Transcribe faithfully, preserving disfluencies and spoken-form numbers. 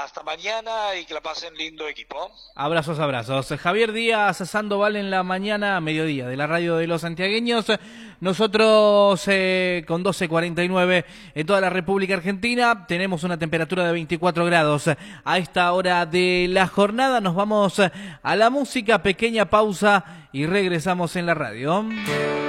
hasta mañana y que la pasen lindo equipo. Abrazos, abrazos. Javier Díaz Sandoval en la mañana, mediodía, de la radio de los santiagueños. Nosotros eh, con doce cuarenta y nueve en toda la República Argentina tenemos una temperatura de veinticuatro grados. A esta hora de la jornada nos vamos a la música, pequeña pausa y regresamos en la radio.